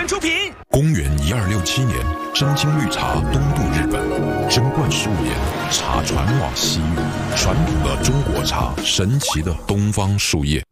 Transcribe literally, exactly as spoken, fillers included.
出品。 公元一二六七年，真金绿茶东渡日本，贞观十五年，茶传往西域，传统的中国茶，神奇的东方树叶。